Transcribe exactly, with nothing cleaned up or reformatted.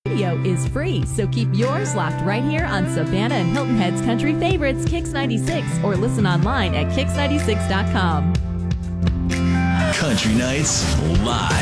Radio is free, so keep yours locked right here on Savannah and Hilton Head's country favorites, Kix ninety-six, or listen online at kix ninety-six dot com. Country Nights Live.